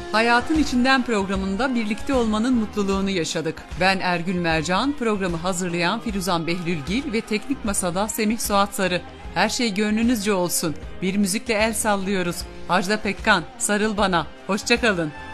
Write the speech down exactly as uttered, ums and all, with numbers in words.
Hayatın İçinden programında birlikte olmanın mutluluğunu yaşadık. Ben Ergül Mercan, programı hazırlayan Firuzan Behlülgil ve Teknik Masa'da Semih Suat Sarı. Her şey gönlünüzce olsun. Bir müzikle el sallıyoruz. Ajda Pekkan, Sarıl Bana. Hoşça kalın.